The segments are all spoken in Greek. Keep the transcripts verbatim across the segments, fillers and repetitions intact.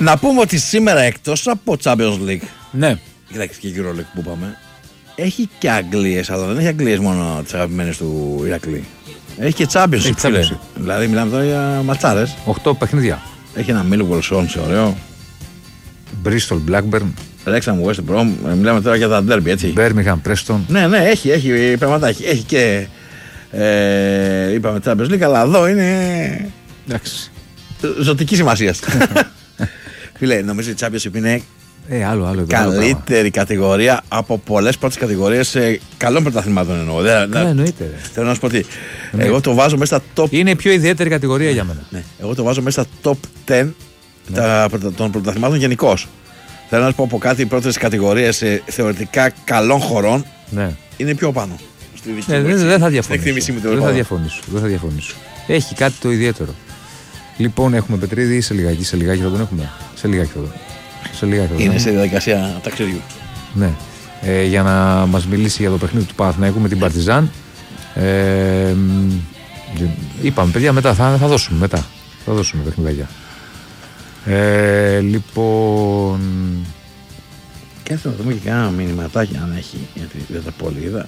Να πούμε ότι σήμερα εκτός από Champions League, ναι, κοιτάξτε και EuroLeague που είπαμε, έχει και Αγγλίες, αλλά δεν έχει Αγγλίες μόνο τις αγαπημένες του Ηρακλή. Έχει και Championship, φίλε. Δηλαδή μιλάμε τώρα για ματσάρες. Οχτώ παιχνίδια. Έχει ένα Millwall Swansea, ωραίο. Bristol Blackburn. Wrexham West Brom. Μιλάμε τώρα για τα derby, έτσι. Birmingham Preston. Ναι, ναι, έχει, έχει πράγματα. Έχει, έχει και. Ε, είπαμε Champions League, αλλά εδώ είναι. Εντάξει. Ζωτική σημασία. Φίλε, νομίζω η Championship είναι. Ε, άλλο, άλλο, καλύτερη κατηγορία από πολλές πρώτες κατηγορίες ε, καλών πρωταθλημάτων εννοώ. Ναι, εννοείται. Θέλω να σου πω ότι ναι. εγώ το βάζω μέσα στα top. Είναι η πιο ιδιαίτερη κατηγορία για μένα. Ναι. Εγώ το βάζω μέσα στα top δέκα ναι. τα, των πρωταθλημάτων γενικώς. Θέλω να σου πω από κάτι οι πρώτες κατηγορίες ε, θεωρητικά καλών χωρών ναι. είναι πιο πάνω. Ναι, δεν δε θα διαφωνήσω. Δεν θα διαφωνήσω. Δεν θα διαφωνήσω. Έχει κάτι το ιδιαίτερο. Λοιπόν, έχουμε Πετρίδη σε λιγάκι, σε λιγάκι θα τον έχουμε. Σε λιγάκι θα τον. Σε λιγάκι, είναι σε διαδικασία ταξιδιού. Ναι. Ε, για να μας μιλήσει για το παιχνίδι του Παναθηναϊκού με την Παρτιζάν. Ε, είπαμε, παιδιά, μετά θα, θα δώσουμε. Μετά θα δώσουμε παιχνιδάκια. Ε, λοιπόν. Κάτσε να δούμε και κάνα μηνυματάκι αν έχει. Γιατί δεν τα πολύ είδα.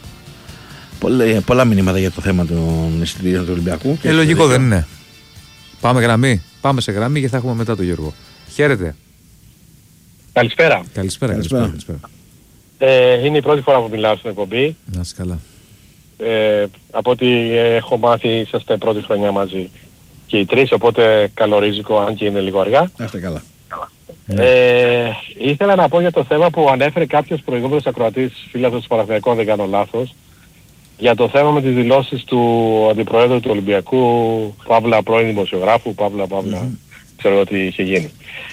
Πολλά, πολλά μηνύματα για το θέμα των εισιτηρίων του Ολυμπιακού. Ε, λογικό δεν είναι. Πάμε γραμμή. Πάμε σε γραμμή και θα έχουμε μετά τον Γιώργο. Χαίρετε. Καλησπέρα. Καλησπέρα, καλησπέρα. καλησπέρα. Ε, είναι η πρώτη φορά που μιλάω στην εκπομπή. Να είσαι καλά. Ε, από ό,τι έχω μάθει είσαστε πρώτη χρονιά μαζί και οι τρεις, οπότε καλορίζικο αν και είναι λίγο αργά. Να είστε καλά. Ε, ήθελα να πω για το θέμα που ανέφερε κάποιος προηγούμενος ακροατής, φίλαθος του Παναθηναϊκού, αν δεν κάνω λάθος, για το θέμα με τις δηλώσεις του Αντιπροέδρου του Ολυμπιακού, Παύλα πρώην δημοσιογράφου, Παύλα, Παύλα, mm-hmm. ξέρω τι είχε γίνει.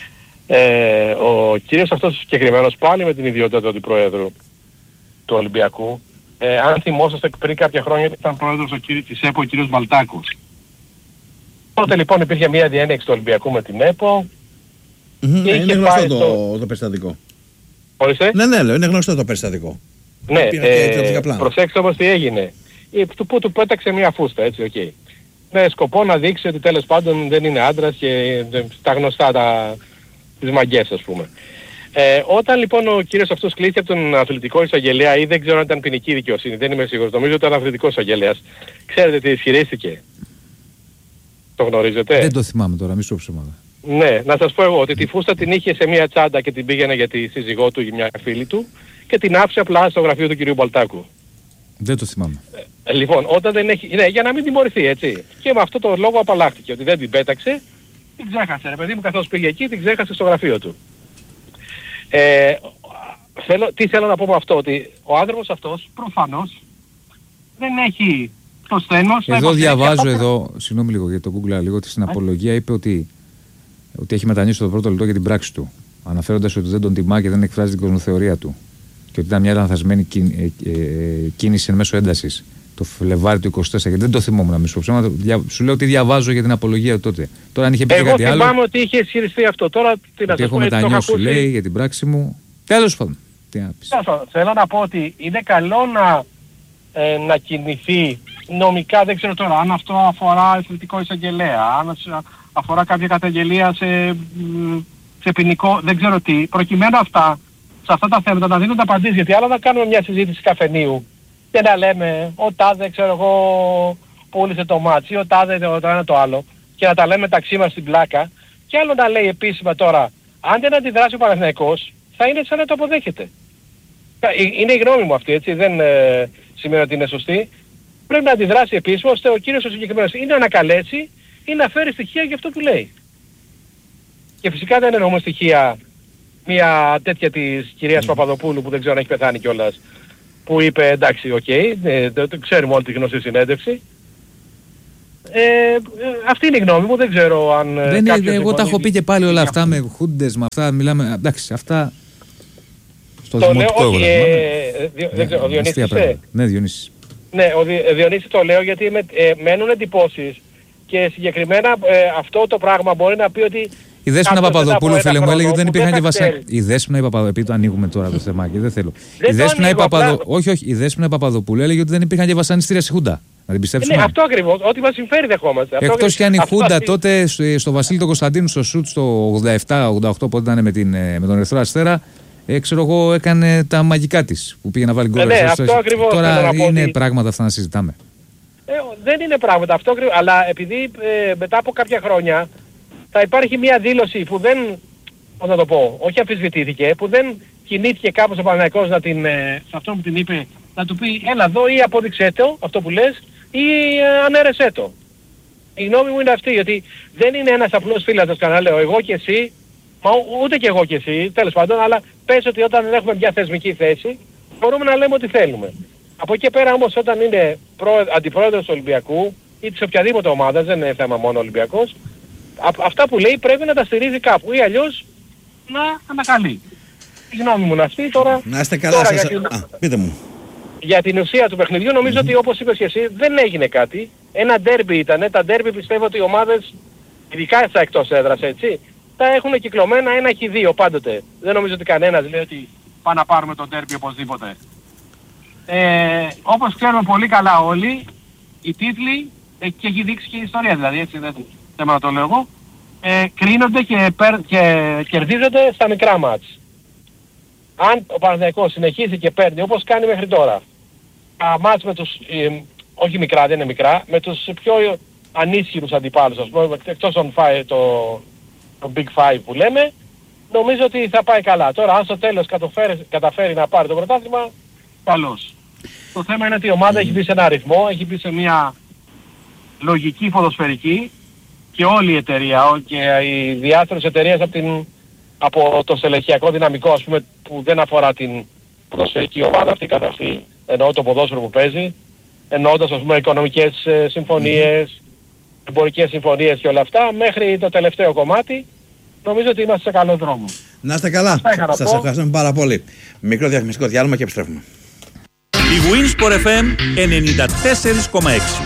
Ε, ο κύριος αυτός συγκεκριμένος πάλι με την ιδιότητα του Αντιπροέδρου του Ολυμπιακού, ε, αν θυμόσαστε πριν κάποια χρόνια ήταν πρόεδρος ο κύριος της ΕΠΟ, ο κύριος Μπαλτάκος. Τότε λοιπόν υπήρχε μια διένεξη του Ολυμπιακού με την ΕΠΟ. Mm-hmm. Και είναι γνωστό το, το... το περιστατικό. Ορίστε. Ναι, ναι, λέω, είναι γνωστό το περιστατικό. Ναι, ε, προσέξτε όμως τι έγινε. Του που του πέταξε μια φούστα, έτσι, οκ. Okay. Με σκοπό να δείξει ότι τέλος πάντων δεν είναι άντρας και τα γνωστά τα... τις μαγκές, ας πούμε. Ε, όταν λοιπόν ο κύριος αυτός κλείστηκε από τον αθλητικό εισαγγελέα ή δεν ξέρω αν ήταν ποινική δικαιοσύνη, δεν είμαι σίγουρος, νομίζω ότι ήταν αθλητικός εισαγγελέας, ξέρετε τι ισχυρίστηκε? Το γνωρίζετε? Δεν το θυμάμαι τώρα, μισό ψέματα. Ναι, να σας πω εγώ ότι τη φούστα την είχε σε μια τσάντα και την πήγαινε για τη σύζυγό του ή μια φίλη του και την άφησε απλά στο γραφείο του κυρίου Μπαλτάκου. Δεν το θυμάμαι. Ε, λοιπόν, όταν δεν έχει... Ναι, για να μην τιμωρηθεί, έτσι. Και με αυτό το λόγο απαλλάχθηκε, ότι δεν την πέταξε, την ξέχασε, ρε παιδί μου, καθώς πήγε εκεί, την ξέχασε στο γραφείο του. Ε, θέλω, τι θέλω να πω με αυτό, ότι ο άνθρωπος αυτός προφανώς δεν έχει το στένος... Εδώ διαβάζω εδώ, συγγνώμη λίγο για το Google, λίγο ότι στην απολογία είπε ότι, ότι έχει μετανιώσει το πρώτο λεπτό για την πράξη του, αναφέροντας ότι δεν τον τιμά και δεν εκφράζει την κοσμοθεωρία του και ότι ήταν μια λανθασμένη κίνηση εν μέσω έντασης το Φλεβάρι του είκοσι τέσσερα, γιατί δεν το θυμόμουν να μισό ψέματα. Σου λέω ότι διαβάζω για την απολογία τότε. Τώρα αν είχε πει κάτι άλλο. Εγώ θυμάμαι ότι είχε ισχυριστεί αυτό. Τώρα τι να σας πω. Έχω μετανιώσει, λέει, για την πράξη μου. Τέλος πάντων. Τι να πεις. Θέλω να πω ότι είναι καλό να, ε, να κινηθεί νομικά, δεν ξέρω τώρα, αν αυτό αφορά αθλητικό εισαγγελέα, αν αφορά κάποια καταγγελία σε, σε ποινικό, δεν ξέρω τι. Προκειμένου αυτά, σε αυτά τα θέματα να δίνονται απαντήσεις. Γιατί άλλο να κάνουμε μια συζήτηση καφενείου και να λέμε ο τάδε ξέρω εγώ πούλησε το μάτσι, ο τάδε το ένα το άλλο και να τα λέμε μεταξύ μας στην πλάκα και άλλο να λέει επίσημα τώρα αν δεν αντιδράσει ο Παναθηναϊκός θα είναι σαν να το αποδέχεται. Είναι η γνώμη μου αυτή, έτσι, δεν ε, σημαίνει ότι είναι σωστή. Πρέπει να αντιδράσει επίσημα ώστε ο κύριος ο συγκεκριμένος ή να ανακαλέσει ή να φέρει στοιχεία για αυτό που λέει. Και φυσικά δεν εννοούμε στοιχεία μια τέτοια της κυρίας mm. Παπαδοπούλου που δεν ξέρω αν έχει πεθάνει κιόλας, που είπε εντάξει, οκ, okay, ε, το, το ξέρουμε όλη τη γνωστή συνέντευξη. Ε, ε, αυτή είναι η γνώμη μου, δεν ξέρω αν... Δεν είναι, εγώ τα έχω πει και πάλι όλα αυτά με χούντες, με αυτά μιλάμε, εντάξει, αυτά... Στο το λέω, όχι, ε, διο, δεν ξέρω, ο Διονύσης είσαι. Ναι, Διονύσης. Ναι, ο Δη, Διονύσης το λέω γιατί με, ε, μένουν εντυπώσεις και συγκεκριμένα ε, αυτό το πράγμα μπορεί να πει ότι... Η Δέσποινα Παπαδοπούλου, φίλε μου, έλεγε ότι δεν υπήρχαν και βασανιστήρια. Η Δέσποινα Παπαδοπούλου, επειδή το ανοίγουμε τώρα το θεμάκι, δεν θέλω. Η Δέσποινα Παπαδοπούλου, όχι, όχι, η Δέσποινα Παπαδοπούλου έλεγε ότι δεν υπήρχαν και βασανιστήρια στη Χούντα. Να την πιστέψουμε. Ναι, αυτό ακριβώς. Ό,τι μας συμφέρει δεχόμαστε. Εκτός κι αν η Χούντα αυτή... τότε στο Βασίλη τον Κωνσταντίνου στο σουτ στο ογδόντα επτά ογδόντα οκτώ που ήταν με, την, με τον Ερυθρό Αστέρα, ε, ξέρω εγώ, έκανε τα μαγικά της που πήγε να βάλει γκολ. Ναι, ναι, αυτό ακριβώς. Τώρα είναι ότι... πράγματα αυτά να συζητάμε. Ε, δεν είναι πράγματα αυτό ακριβώς. Αλλά επειδή ε, μετά από κάποια χρόνια θα υπάρχει μια δήλωση που δεν, πώς να το πω, όχι αμφισβητήθηκε, που δεν κινήθηκε κάπως ο Παναθηναϊκός να την, ε, σε αυτό που την είπε, να του πει έλα εδώ ή απόδειξέ το, αυτό που λες, ή ε, ανέρεσέ το. Η γνώμη μου είναι αυτή, ότι δεν είναι ένας απλός φίλατος κανένα, λέω εγώ και εσύ, μα ούτε και εγώ και εσύ, τέλος πάντων, αλλά πες ότι όταν δεν έχουμε μια θεσμική θέση, μπορούμε να λέμε ό,τι θέλουμε. Από εκεί πέρα όμως όταν είναι προ, αντιπρόεδρος του Ολυμπιακού ή της οποιαδήποτε ομάδας, δεν είναι θέμα μόνο Ολυμπιακός, α, αυτά που λέει πρέπει να τα στηρίζει κάπου ή αλλιώς να ανακαλεί. Η γνώμη μου είναι αυτή τώρα. Να είστε καλά, σας... την... Α, πείτε μου. Για την ουσία του παιχνιδιού νομίζω mm-hmm. ότι όπως είπες και εσύ δεν έγινε κάτι. Ένα ντέρμπι ήτανε. Τα ντέρμπι πιστεύω ότι οι ομάδες, ειδικά στα εκτός έδρας έτσι, τα έχουν κυκλωμένα ένα χ δύο πάντοτε. Δεν νομίζω ότι κανένας λέει ότι πάμε να πάρουμε το ντέρμπι οπωσδήποτε. Ε, όπως ξέρουμε πολύ καλά όλοι, οι τίτλοι, ε, και έχει δείξει και η ιστορία δηλαδή, έτσι δεν θέμα να το λέω εγώ, ε, κρίνονται και, περ, και κερδίζονται στα μικρά μάτς. Αν ο Παναθηναϊκός συνεχίσει και παίρνει όπως κάνει μέχρι τώρα, τα μάτς με τους, ε, όχι μικρά, δεν είναι μικρά, με τους πιο ανίσχυρους αντιπάλους, ας πούμε, εκτός των five, το, το Big Five που λέμε, νομίζω ότι θα πάει καλά. Τώρα αν στο τέλος καταφέρει, καταφέρει να πάρει το πρωτάθλημα, καλώς. Το θέμα είναι ότι η ομάδα mm. έχει μπει σε ένα αριθμό, έχει μπει σε μια λογική ποδοσφαιρική και όλη η εταιρεία και οι διάφορες εταιρείες από, την, από το στελεχειακό δυναμικό, ας πούμε, που δεν αφορά την ποδοσφαιρική ομάδα αυτή καθ' αυτή, εννοώ το ποδόσφαιρο που παίζει, εννοώντας, ας πούμε, οικονομικές ε, συμφωνίες, mm. εμπορικές συμφωνίες και όλα αυτά, μέχρι το τελευταίο κομμάτι, νομίζω ότι είμαστε σε καλό δρόμο. Να είστε καλά. Σας ευχαριστούμε πάρα πολύ. Μικρό διαφημιστικό διάλειμμα και επιστρέφουμε. Η Winsport εφ εμ ενενήντα τέσσερα κόμμα έξι.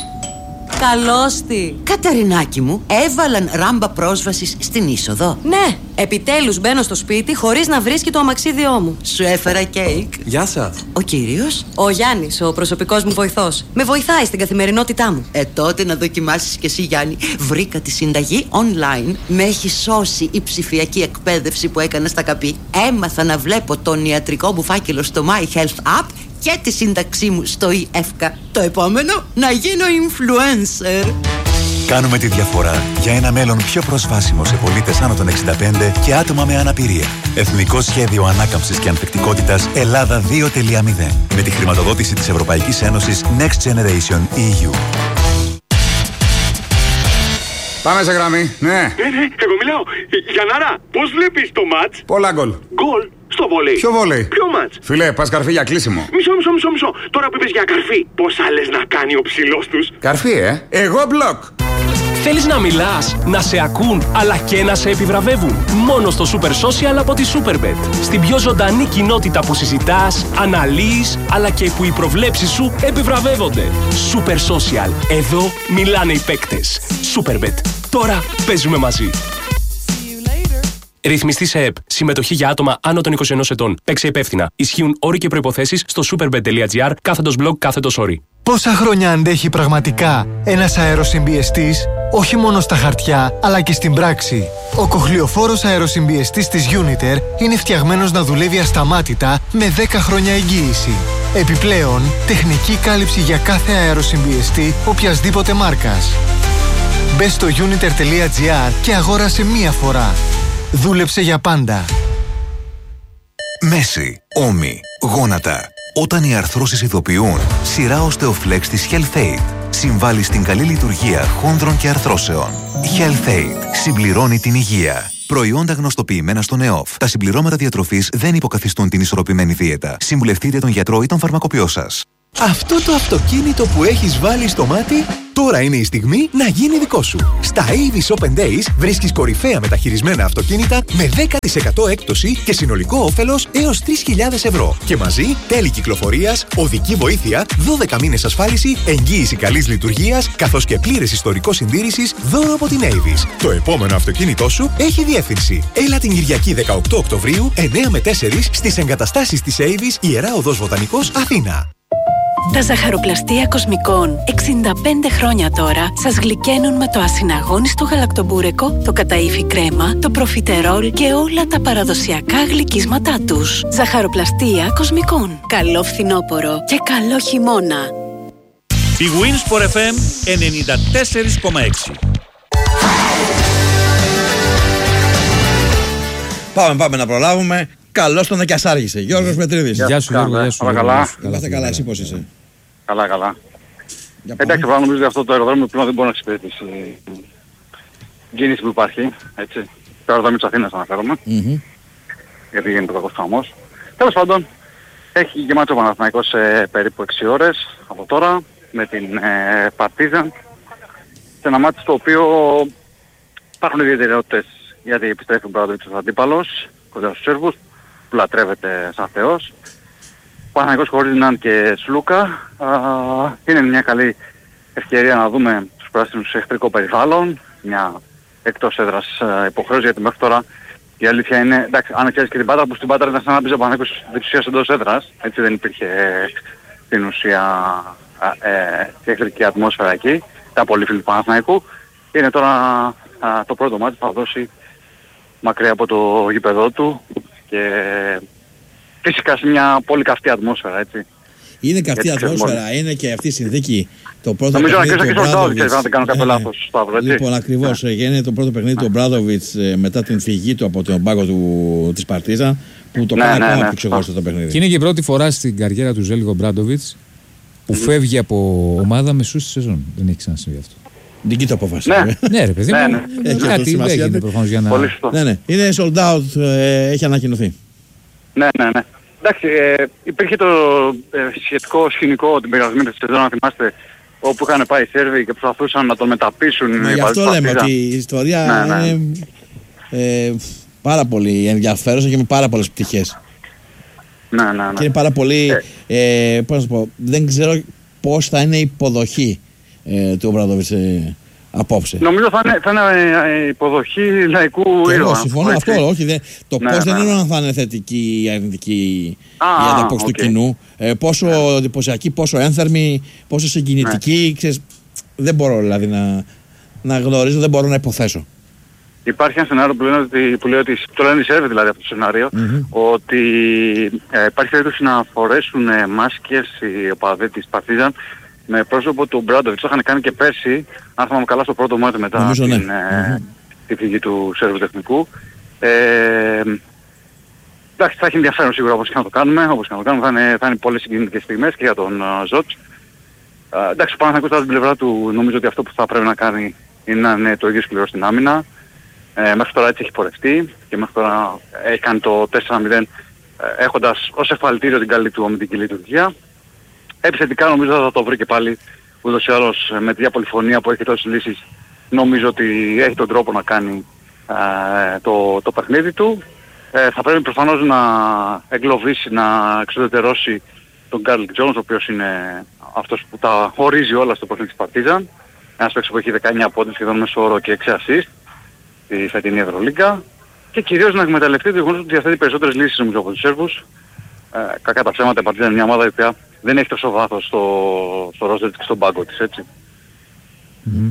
Καλώς τη. Καταρινάκι μου, έβαλαν ράμπα πρόσβασης στην είσοδο. Ναι, επιτέλους μπαίνω στο σπίτι χωρίς να βρίσκει το αμαξίδιό μου. Σου έφερα κέικ. Γεια σας. Ο κύριος? Ο Γιάννης, ο προσωπικός μου βοηθός. Με βοηθάει στην καθημερινότητά μου. Ε, τότε να δοκιμάσεις κι εσύ, Γιάννη. Βρήκα τη συνταγή online. Με έχει σώσει η ψηφιακή εκπαίδευση που έκανα στα ΚΑΠΗ. Έμαθα να βλέπω τον ιατρικό μου φάκελο στο My Health App και τη σύνταξή μου στο ΙΕΦΚΑ. Το επόμενο, να γίνω influencer. Κάνουμε τη διαφορά για ένα μέλλον πιο προσβάσιμο σε πολίτες άνω των εξήντα πέντε και άτομα με αναπηρία. Εθνικό Σχέδιο Ανάκαμψης και Ανθεκτικότητας Ελλάδα δύο τελεία μηδέν. Με τη χρηματοδότηση της Ευρωπαϊκής Ένωσης Next Generation ι γιου. Πάμε σε γραμμή, ναι. Ναι, ναι, εγώ μιλάω. Γιαννάρα, πώς βλέπεις το μάτς? Πολλά γκολ. Γκολ στο βολέι. Ποιο βολέι? Ποιο μάτς? Φιλέ, πας καρφί για κλείσιμο. Μισό, μισό, μισό, μισό. Τώρα που είπες για καρφί, πόσα λες να κάνει ο ψηλός τους? Καρφί, ε. Εγώ μπλοκ. Θέλεις να μιλάς, να σε ακούν, αλλά και να σε επιβραβεύουν? Μόνο στο Super Social από τη Superbet. Στην πιο ζωντανή κοινότητα που συζητάς, αναλύεις, αλλά και που οι προβλέψεις σου επιβραβεύονται. Super Social. Εδώ μιλάνε οι παίκτες. Superbet. Τώρα παίζουμε μαζί. Ρυθμιστή σε ΕΠ. Συμμετοχή για άτομα άνω των είκοσι ενός ετών. Παίξε υπεύθυνα. Ισχύουν όροι και προϋποθέσεις στο superbet.gr κάθετος blog κάθετος όροι. Πόσα χρόνια αντέχει πραγματικά ένας αεροσυμπιεστής, όχι μόνο στα χαρτιά, αλλά και στην πράξη? Ο κοχλιοφόρος αεροσυμπιεστής της Uniter είναι φτιαγμένος να δουλεύει ασταμάτητα με δέκα χρόνια εγγύηση. Επιπλέον, τεχνική κάλυψη για κάθε αεροσυμπιεστή οποιασδήποτε μάρκας. Μπες στο uniter.gr και αγόρασε μία φορά. Δούλεψε για πάντα. Μέση, ώμοι, γόνατα. Όταν οι αρθρώσεις ειδοποιούν, σειρά Osteoflex της HealthAid συμβάλλει στην καλή λειτουργία χόνδρων και αρθρώσεων. HealthAid συμπληρώνει την υγεία. Προϊόντα γνωστοποιημένα στον ΕΟΦ. Τα συμπληρώματα διατροφής δεν υποκαθιστούν την ισορροπημένη δίαιτα. Συμβουλευτείτε τον γιατρό ή τον φαρμακοποιό σας. Αυτό το αυτοκίνητο που έχεις βάλει στο μάτι, τώρα είναι η στιγμή να γίνει δικό σου. Στα Avis Open Days βρίσκεις κορυφαία μεταχειρισμένα αυτοκίνητα με δέκα τοις εκατό έκπτωση και συνολικό όφελος έως τρεις χιλιάδες ευρώ. Και μαζί τέλη κυκλοφορίας, οδική βοήθεια, δώδεκα μήνες ασφάλιση, εγγύηση καλής λειτουργίας, καθώς και πλήρες ιστορικό συντήρησης, δώρο από την Avis. Το επόμενο αυτοκίνητό σου έχει διεύθυνση. Έλα την Κυριακή δεκαοκτώ Οκτωβρίου, εννέα με τέσσερα στις εγκαταστάσεις της Avis, Ιερά Οδός Βοτανικός, Αθήνα. Τα ζαχαροπλαστεία Κοσμικών, εξήντα πέντε χρόνια τώρα, σας γλυκαίνουν με το ασυναγώνιστο γαλακτομπούρεκο, το καταΐφι κρέμα, το προφιτερόλ και όλα τα παραδοσιακά γλυκίσματά τους. Ζαχαροπλαστεία Κοσμικών. Καλό φθινόπωρο και καλό χειμώνα. Η Winsport εφ εμ ενενήντα τέσσερα κόμμα έξι. Πάμε, πάμε να προλάβουμε. Καλώς τον και άργησε. Γιώργος Πετρίδης. Γεια σου Γιώργο, γεια σου. Καλά, καλά. Καλά, καλά, εσύ πώς είσαι? Καλά, καλά. Εντάξει, πράγμα νομίζω ότι αυτό το αεροδρόμιο πλέον δεν μπορεί να εξυπηρετήσει την κίνηση που υπάρχει, έτσι. Το αεροδρόμιο της Αθήνας αναφέρομαι, mm-hmm. γιατί γίνεται ο κακός χαμός. Τέλος πάντων, έχει γεμάτο ο Παναθηναϊκός σε περίπου έξι ώρες από τώρα, με την ε, Παρτίζαν, σε ένα μάτι στο οποίο υπάρχουν ιδιαιτερότητες, γιατί επιστρέφει ο Μπράντοβιτς ως αντίπαλος, κοντά στους Σέρβους, που λατρεύεται σαν θεός. Ο Παναθηναϊκός χωρίς Ναν και Σλούκα, α, είναι μια καλή ευκαιρία να δούμε τους πράσινους σε εχθρικό περιβάλλον, μια εκτός έδρας υποχρέωση, γιατί μέχρι τώρα η αλήθεια είναι, εντάξει, αν ξέρεις και την Πάτρα, που στην Πάτρα ήταν σαν να μπεις ο Παναθηναϊκός της ουσίας εντός έδρας, έτσι δεν υπήρχε στην ουσία ε, εχθρική ατμόσφαιρα εκεί, ήταν πολύ φίλοι του Παναθηναϊκού. Είναι τώρα α, το πρώτο μάτι που θα δώσει μακριά από το γήπεδό του και φυσικά σε μια πολύ καυτή ατμόσφαιρα, έτσι. Είναι καυτή ατμόσφαιρα, είναι και αυτή η συνθήκη. Το πρώτο νομίζω παιχνίδι του Μπράντοβιτς. Να δεν κάνω κάποιο λάθος, Σταύρο, έτσι. Λοιπόν, ακριβώς, είναι το πρώτο παιχνίδι του Μπράντοβιτς μετά την φυγή του από τον πάγκο του, της Παρτίζαν, που το ναι, κάνει ναι, ακόμα ναι, πιο ξεχωριστό το παιχνίδι. Και είναι και η πρώτη φορά στην καριέρα του Ζέλικο Μπράντοβιτς που φεύγει από ομάδα μεσού στη σεζόν. Δεν έχει ξανασυμβεί αυτό. Δική του απόφαση. Ναι, ναι, ρε παιδί μου. Ναι, ναι. Έχει κάτι έγινε προφανώς για να. Πολύ σωστό. Ναι, ναι. Είναι sold out, ε, έχει ανακοινωθεί. Ναι, ναι, ναι. Εντάξει, ε, υπήρχε το ε, σχετικό σκηνικό την περασμένη σεζόν, να θυμάστε, όπου είχαν πάει οι Σέρβοι και προσπαθούσαν να τον μεταπίσουν. Μα γι' αυτό λέμε ότι η ιστορία ναι, ναι. είναι ε, πάρα πολύ ενδιαφέρουσα και με πάρα πολλές πτυχές. Ναι, ναι, ναι. Και είναι πάρα πολύ, ε, ε, πώς να σου πω, δεν ξέρω πώς θα είναι η υποδοχή ε, του Ομπράντοβιτς ε, απόψε. Νομίζω θα είναι, θα είναι υποδοχή λαϊκού ήρωα. Εγώ συμφωνώ αυτό, όχι. Δε, το ναι, πώς ναι, δεν ναι. είναι αν θα είναι θετική ή αρνητική Α, η ανταπόκριση okay. του κοινού. Ε, πόσο ναι. εντυπωσιακή, πόσο ένθερμη, πόσο συγκινητική. Ναι. Ξέρεις, δεν μπορώ δηλαδή να, να γνωρίζω, δεν μπορώ να υποθέσω. Υπάρχει ένα σενάριο που, λένε ότι, που λέει ότι, το λένε οι Σέρβοι δηλαδή αυτό το σενάριο, mm-hmm. ότι ε, υπάρχει περίπτωση να φορέσουν ε, μάσκες οι οπαδοί της Παρτίζαν με πρόσωπο του Μπράντοβιτς. Το είχαν κάνει και πέρσι, αν θυμάμαι καλά, στο πρώτο μάτι μετά Νομίζω, την, ναι. ε, mm-hmm. τη φυγή του Σέρβου τεχνικού. Ε, εντάξει, θα έχει ενδιαφέρον σίγουρα όπως και να το κάνουμε, όπως και να το κάνουμε, θα είναι, θα είναι πολλές συγκινητικές στιγμές και για τον uh, Ζότς. Uh, εντάξει, πάνω να ακούσει την πλευρά του, νομίζω ότι αυτό που θα πρέπει να κάνει είναι να είναι το ίδιο σκληρό στην άμυνα. Ε, μέχρι τώρα έτσι έχει πορευτεί και μέχρι τώρα έχει κάνει το τέσσερα μηδέν ε, έχοντας ως εφαλτήριο την καλή του αμυντική λειτουργία. Επιθετικά νομίζω θα το βρει και πάλι ούτως ή άλλως με τη πολυφωνία που έχει τόσες λύσεις. Νομίζω ότι έχει τον τρόπο να κάνει ε, το, το παιχνίδι του. Ε, θα πρέπει προφανώς να εγκλωβίσει, να εξουδετερώσει τον Γκάρλικ Τζόνς, ο οποίος είναι αυτός που τα ορίζει όλα στο παιχνίδι της Παρτίζαν. Ένας παίκτης που έχει δεκαεννιά πόντους σχεδόν μέσο όρο και έξι ασίστ στη φετινή Ευρωλίγκα. Και κυρίως να εκμεταλλευτεί το γεγονός ότι διαθέτει περισσότερες λύσεις νομίζω από τους Σέρβους. Ε, κακά τα ψέματα, η Παρτίζαν είναι μια ομάδα η οποία δεν έχει τόσο βάθος στο, στο ρόστερ και στον πάγκο της, έτσι. Mm-hmm.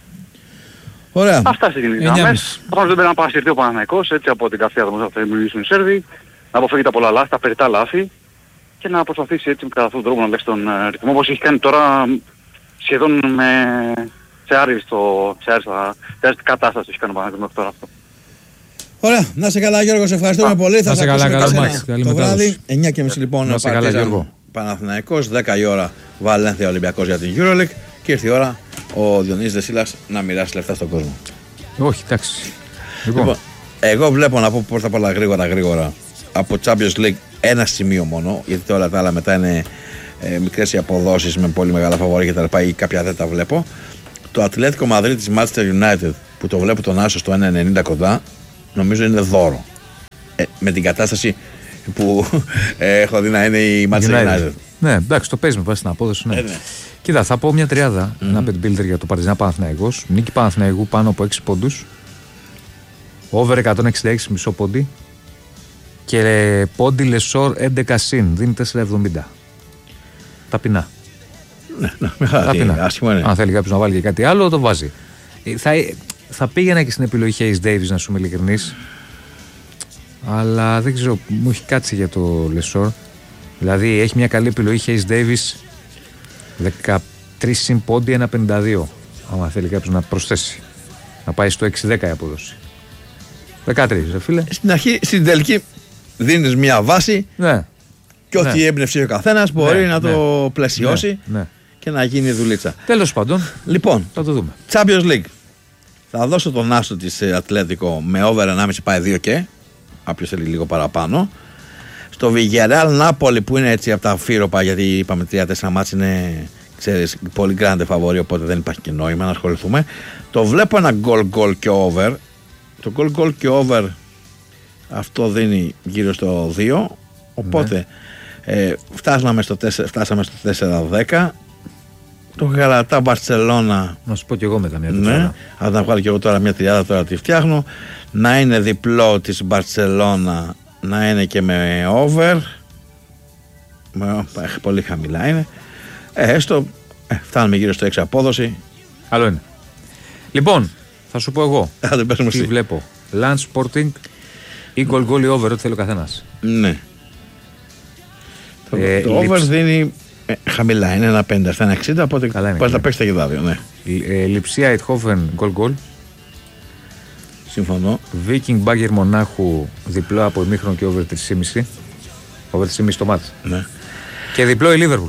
Ωραία. Αυτά σε γενικές γραμμές. Προφανώς δεν πρέπει να παρασυρθεί ο Παναθηναϊκός, έτσι, από την καυτή ατμόσφαιρα που θα δημιουργήσουν οι Σέρβοι, να αποφύγει τα πολλά λάθη, τα περιττά λάθη και να προσπαθήσει έτσι κατά αυτόν τον τρόπο να αλλάξει τον uh, ρυθμό, όπως έχει κάνει τώρα σχεδόν με... σε άριστο, σε άριστη κατάσταση έχει κάνει ο Παναθηναϊκός μέχρι τώρα αυτό. Ωραία, να σε καλά Γιώργο, σε ευχαριστούμε πολύ. Να σε καλά, καλά μάτς. Το βράδυ, εννιά και μισή λοιπόν, να σε καλά Γιώργο. Παναθηναϊκός, δέκα η ώρα Βαλένθια Ολυμπιακός για την EuroLeague και ήρθε η ώρα ο Διονύσης Δεσίλας να μοιράσει λεφτά στον κόσμο. Όχι, εντάξει. Λοιπόν, λοιπόν εγώ βλέπω να πω πρώτα απ' όλα γρήγορα γρήγορα από Champions League ένα σημείο μόνο, γιατί όλα τα άλλα μετά είναι ε, μικρές οι αποδόσεις με πολύ μεγάλα φαβορί και τα λοιπά ή κάποια δεν τα βλέπω. Το Ατλέτικο Μαδρίτη της Manchester United που το βλέπω τον Άσο στο ένα ενενήντα κοντά, νομίζω είναι δώρο. Ε, με την κατάσταση που ε, έχω δει να είναι η Manchester United. United. Ναι, εντάξει, το παίζει με βάση την απόδοση. Ναι. Ε, ναι. Κοίτα, θα πω μια τριάδα, mm-hmm. ένα bet builder για το Παρτιζάν Παναθηναϊκός. Νίκη Παναθηναϊκού πάνω από έξι πόντους. Over εκατόν εξήντα έξι κόμμα πέντε πόντι. Και πόντι Λεσόρ έντεκα συν, δίνει τέσσερα εβδομήντα. Ταπεινά. Ναι, ναι, χαρά, άσχημο είναι. Αν θέλει κάποιος να βάλει και κάτι άλλο, το βάζει. Θα, θα πήγαινα και στην επιλογή Hayes Davis, να σου είμαι ειλικρινής. Αλλά δεν ξέρω, μου έχει κάτσει για το Λεσόρ. Δηλαδή έχει μια καλή επιλογή Hayes Davis, δεκατρία συν πόντι, ένα πενήντα δύο. Άμα θέλει κάποιος να προσθέσει, να πάει στο έξι δέκα η απόδοση. δεκατρία, ρε φίλε. Στην αρχή, στην τελική, δίνεις μια βάση. Ναι. Και ό,τι ναι. έμπνευσε ο καθένας μπορεί ναι, να ναι, το πλαισιώσει ναι, ναι. και να γίνει δουλίτσα. Τέλος πάντων, λοιπόν, θα το δούμε. Champions League. Θα δώσω τον άσο της Ατλέτικο με over ενάμιση, πάει δύο και. Κάποιος θέλει λίγο παραπάνω. Στο Villarreal Νάπολη που είναι έτσι από τα φύροπα, γιατί είπαμε τρία τέσσερα μάτς είναι, ξέρεις, πολύ grande φαβορί, οπότε δεν υπάρχει και νόημα να ασχοληθούμε. Το βλέπω ένα goal goal και over. Το goal goal και over αυτό δίνει γύρω στο δύο. Οπότε ναι. ε, φτάσαμε στο τέσσερα δέκα. Το Γαλατά Μπαρτσελώνα. Να σου πω και εγώ μετά μια τριάδα. Ναι, αν τα βγάλω και εγώ τώρα μια τριάδα, τώρα τη φτιάχνω. Να είναι διπλό της Μπαρτσελώνα, να είναι και με over. Με, πολύ χαμηλά είναι. Ε, έστω ε, φτάνουμε γύρω στο έξι απόδοση. Καλό είναι. Λοιπόν, θα σου πω εγώ. Άντε, πες μου τι εσύ. Βλέπω. Lunch Sporting ή goal goal ή over, ό,τι θέλει ο καθένας. Ναι. Ε, το over λιψ... δίνει ε, χαμηλά, είναι ένα πενήντα στα ένα εξήντα, οπότε πας να παίξεις τα γεδάδια. Ναι. Ε, Λιψία Ειτχόφεν goal goal. Συμφωνώ. Viking Bagger Μονάχου διπλό από ημίχρονο και over τρία κόμμα πέντε. Over τρία κόμμα πέντε το μάτς. Ναι. Και διπλό η Liverpool.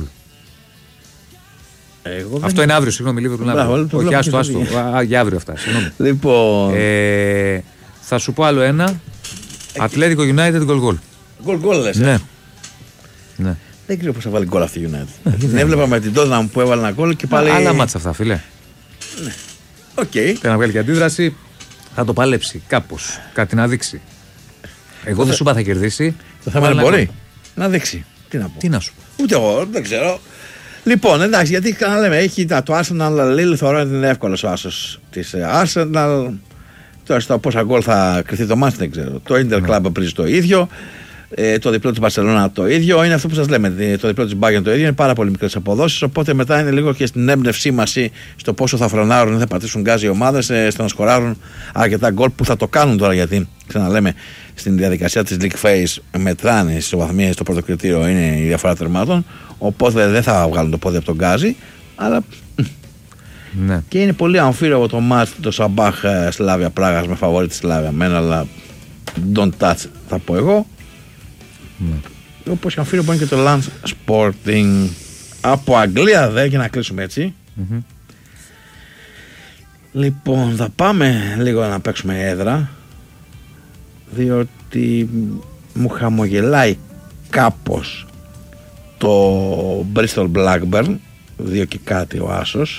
Εγώ αυτό δεν... είναι αύριο, συγγνώμη, η Liverpool είναι αύριο. Όχι, άστο, άστο. Α, για αύριο αυτά, συγγνώμη. Λοιπόν. Ε, θα σου πω άλλο ένα. Ατλέτικο United goal goal. Goal goal λες. Ναι. ναι. Δεν ξέρω πώς θα βάλει γκολ αυτή η United. Δεν έβλεπα με την Tottenham που έβαλε ένα γκολ και πάλι. Άλλα μάτσα αυτά, φίλε. Ναι. Οκ. Okay. Θέλει να βγάλει και αντίδραση. Θα το παλέψει κάπως. Κάτι να δείξει. Εγώ δεν σου είπα θα κερδίσει. Το θέμα είναι μπορεί να δείξει. Τι να πω. Τι να σου πω. Ούτε εγώ, δεν ξέρω. Λοιπόν, εντάξει, γιατί ξαναλέμε, έχει το Arsenal Lille, θεωρώ ότι είναι εύκολος ο άσος της Arsenal. Τώρα στο πόσα γκολ θα κρυθεί το μάτς δεν ξέρω. Το Inter Club πρίζει το ίδιο. Ε, το διπλό της Barcelona το ίδιο. Είναι αυτό που σας λέμε. Το διπλό της Bayern το ίδιο. Είναι πάρα πολύ μικρές αποδόσεις. Οπότε μετά είναι λίγο και στην έμπνευσή μας στο πόσο θα φρονάρουν ή θα πατήσουν γκάζι οι ομάδες, ε, στο να σκοράρουν αρκετά γκολ που θα το κάνουν τώρα. Γιατί ξαναλέμε στην διαδικασία της League Phase μετράνε στις ισοβαθμίες. Το πρώτο κριτήριο είναι η διαφορά τερμάτων. Οπότε δεν θα βγάλουν το πόδι από τον γκάζι. Αλλά. Ναι. Και είναι πολύ αμφίροπο το μάτς το Σαμπάχ Σλάβια Πράγας με φαβορί τη Σλάβια μένα, αλλά don't touch θα πω εγώ. Ναι. Όπως αμφίροπο είναι και το Lance Sporting από Αγγλία δε, και να κλείσουμε έτσι. Mm-hmm. Λοιπόν, θα πάμε λίγο να παίξουμε έδρα, διότι μου χαμογελάει κάπως το Bristol Blackburn, δύο και κάτι ο άσος,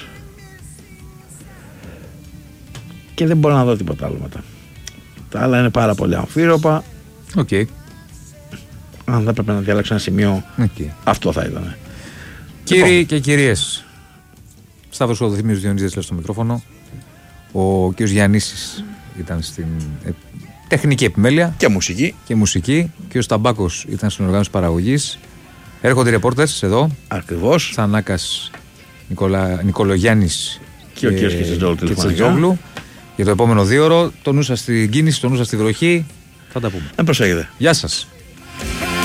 και δεν μπορώ να δω τίποτα άλλο μετά. Τα άλλα είναι πάρα πολύ αμφίροπα. Οκ. Okay. Αν δεν πρέπει να διαλέξω ένα σημείο, okay. αυτό θα ήταν. Κύριοι λοιπόν. και κυρίες, Σταύρος Οδοθυμίος Διονύζης στο μικρόφωνο. Ο κ. Γιαννήσης ήταν στην ε, τεχνική επιμέλεια και μουσική. Και μουσική. Και ο Σταμπάκος ήταν στην οργάνωση παραγωγής. Έρχονται οι ρεπόρτες εδώ. Ακριβώς. Θανάκας Νικολα... Νικολογιάννης και, και ο κ. Κετσετζόγλου. Για το επόμενο δύο ώρο, το νου σας στην κίνηση, το νου σας στη βροχή. Θα τα πούμε. Να προσέχετε. Γεια σας.